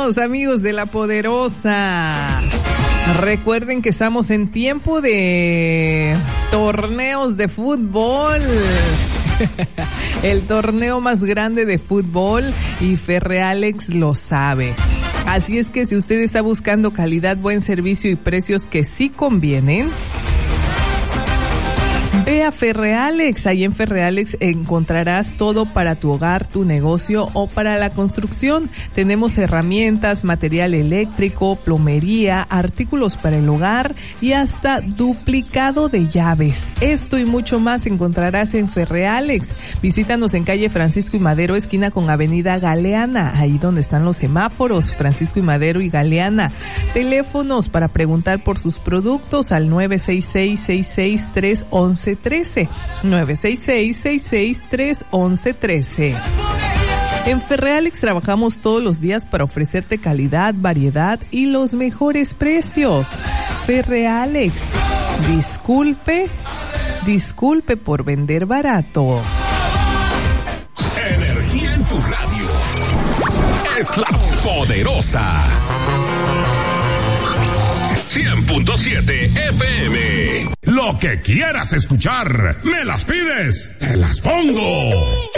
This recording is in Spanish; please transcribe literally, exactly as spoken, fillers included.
días, amigos de La Poderosa. Recuerden que estamos en tiempo de torneos de fútbol. El torneo más grande de fútbol y Ferrealex lo sabe. Así es que si usted está buscando calidad, buen servicio y precios que sí convienen, ve a Ferrealex. Ahí en Ferrealex encontrarás todo para tu hogar, tu negocio o para la construcción. Tenemos herramientas, material eléctrico, plomería, artículos para el hogar y hasta duplicado de llaves. Esto y mucho más encontrarás en Ferrealex. Visítanos en calle Francisco y Madero, esquina con avenida Galeana, ahí donde están los semáforos, Francisco y Madero y Galeana. Teléfonos para preguntar por sus productos al nueve seis seis, seis seis tres, once trece, nueve seis seis, seis seis tres, once trece. En Ferrealex trabajamos todos los días para ofrecerte calidad, variedad y los mejores precios. Ferrealex, disculpe, disculpe por vender barato. Energía en tu radio. Es La Poderosa. cien punto siete F M. Lo que quieras escuchar, me las pides, te las pongo.